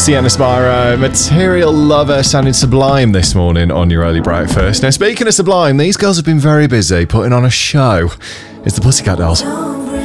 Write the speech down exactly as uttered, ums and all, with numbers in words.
Sienna Spyro, Material Lover, sounding sublime this morning on your early breakfast. Now, speaking of sublime, these girls have been very busy putting on a show. It's the Pussycat Dolls.